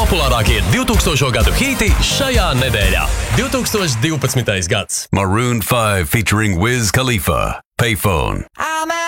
Populārākie 2000. gadu hīti šajā nedēļā. 2012. gads. Maroon 5 featuring Wiz Khalifa. Payphone.